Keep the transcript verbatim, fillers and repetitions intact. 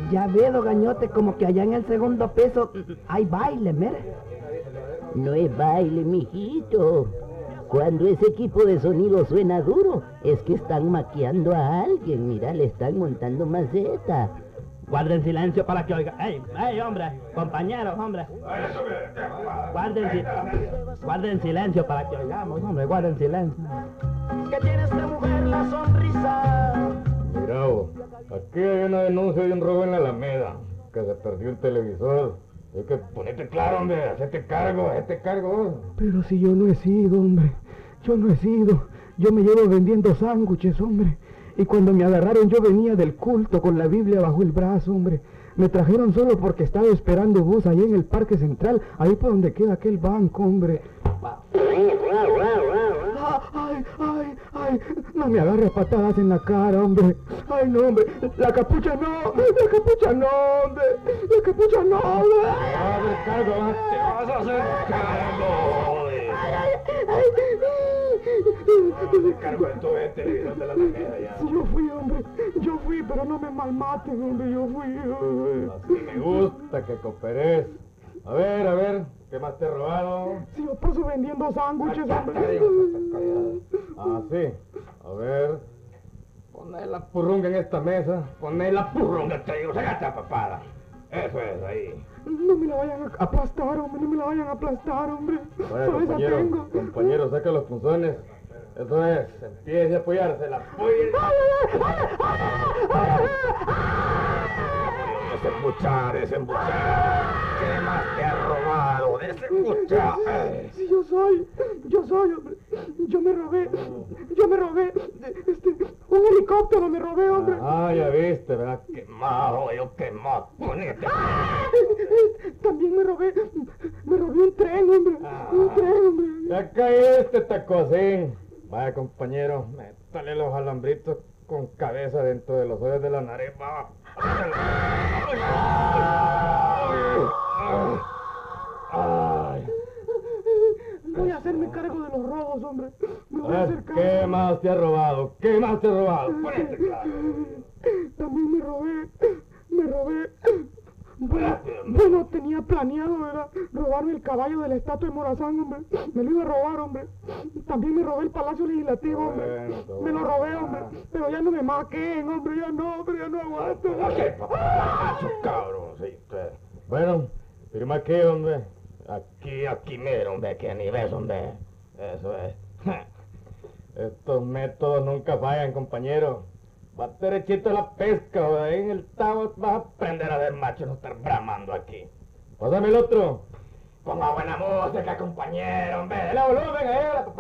Ya veo, Gañote, como que allá en el segundo piso hay baile, mire. No es baile, mijito. Cuando ese equipo de sonido suena duro, es que están maqueando a alguien. Mira, le están montando maceta. Guarden silencio para que oiga. ¡Ey, ey, hombre! Compañeros, hombre. Guarden, si... guarden silencio para que oigamos, hombre. Guarden silencio. Que tiene esta mujer la sonrisa. Mira, vos, aquí hay una denuncia de un robo en la Alameda, que se perdió el televisor. Hay que ponerte claro, hombre, hacete cargo, hacete cargo. Pero si yo no he sido, hombre, yo no he sido. Yo me llevo vendiendo sándwiches, hombre. Y cuando me agarraron yo venía del culto con la Biblia bajo el brazo, hombre. Me trajeron solo porque estaba esperando bus ahí en el Parque Central, ahí por donde queda aquel banco, hombre. Ay, ay, ay, no me agarre a patadas en la cara, hombre. Ay, no, hombre, la capucha no, la capucha no, hombre, la capucha no, hombre. Hazte cargo, te vas a hacer cargo. Ay, ay, ay. Hazte cargo de todo el televisor de la Alameda ya. Sí, yo fui, hombre, yo fui, pero no me malmaten, hombre, yo fui. Hombre. Así me gusta que cooperes. A ver, a ver, ¿qué más te he robado? Si yo paso vendiendo sándwiches, hombre. Ah, sí. A ver. Poné la purrunga en esta mesa. Poné la purrunga, te digo. Sácate a papada. Eso es, ahí. No me la vayan a aplastar, hombre. No me la vayan a aplastar, hombre. Bueno, Por esa compañero, tengo. compañero, saca los punzones. Eso es. Empiece a apoyarse. La apoyen. Desembuchar, desembuchar. ¿Qué más te ha robado? Desembuchar. Sí, yo soy, yo soy, hombre. Yo me robé, yo me robé, este, un helicóptero me robé, hombre. Ah, ya viste, ¿verdad? Quemado, yo quemado. Ponete. También me robé, me robé un tren, hombre. Un tren, hombre. Ya caíste, tacocín. Vaya, compañero, métale los alambritos con cabeza dentro de los hoyos de la nariz. Va. Ay. Voy a hacerme cargo de los robos, hombre. Me voy a A hacer ver, cargo. ¿qué más te ha robado? ¿Qué más te ha robado? Ponete claro. También me robé, me robé. Bueno, bueno, tenía planeado, ¿verdad? Robarme el caballo de la estatua de Morazán, hombre. Me lo iba a robar, hombre. También me robé el Palacio Legislativo, hombre. Bueno, Me lo robé, hombre. Pero ya no me maquen, hombre. Ya no, hombre. Ya no aguanto. ¿Qué papazo, cabrón? Sí, usted. Bueno, firma aquí, hombre. Aquí, aquí, mira, hombre, que ni ves, hombre. Eso es. Estos métodos nunca fallan, compañero. Va derechito a la pesca, o ahí en el tabo vas a aprender a ver macho, no estar bramando aquí. Pásame el otro. Ponga buena música, compañero, hombre. Dale volumen ahí a la